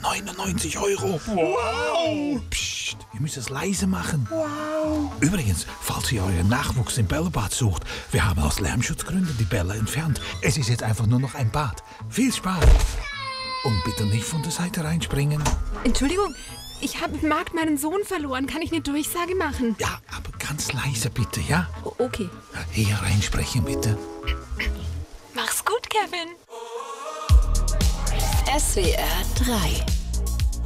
99 Euro. Wow! Psst, ihr müsst es leise machen. Wow! Übrigens, falls ihr euren Nachwuchs im Bällebad sucht, wir haben aus Lärmschutzgründen die Bälle entfernt. Es ist jetzt einfach nur noch ein Bad. Viel Spaß! Und bitte nicht von der Seite reinspringen. Entschuldigung, ich habe im Markt meinen Sohn verloren. Kann ich eine Durchsage machen? Ja, aber ganz leise bitte, ja? Okay. Hier reinsprechen bitte. Mach's gut, Kevin. SWR 3